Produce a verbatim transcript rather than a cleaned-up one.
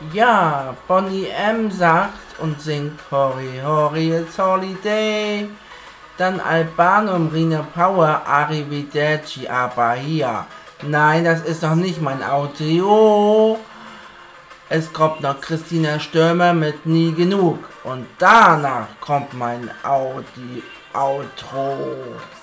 Ja, Bonnie M. sagt und singt Hori Hori, it's Holiday. Dann Albanum, Rina Power, Arrivederci, Abahia. Nein, das ist doch nicht mein Audio. Es kommt noch Christina Stürmer mit Nie genug. Und danach kommt mein Audi Outro.